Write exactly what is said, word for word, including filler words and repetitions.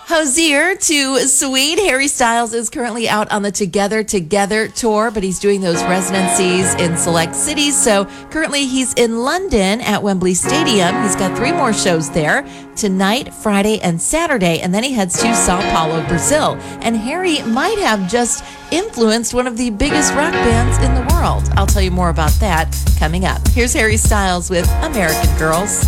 Hozier to Sweet. Harry Styles is currently out on the Together Together tour, but he's doing those residencies in select cities. So currently he's in London at Wembley Stadium. He's got three more shows there tonight, Friday, and Saturday. And then he heads to Sao Paulo, Brazil. And Harry might have just influenced one of the biggest rock bands in the world. I'll tell you more about that coming up. Here's Harry Styles with American Girls.